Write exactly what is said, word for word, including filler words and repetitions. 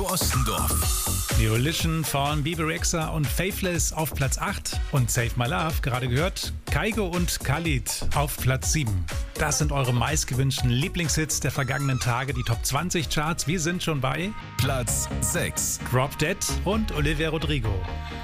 Heiko Ostendorf. Violition von Bebe Rexha und Faithless auf Platz acht und Save My Love, gerade gehört, Kygo und Khalid auf Platz sieben. Das sind eure meistgewünschten Lieblingshits der vergangenen Tage, die Top zwanzig Charts. Wir sind schon bei Platz sechs. Drop Dead und Olivia Rodrigo.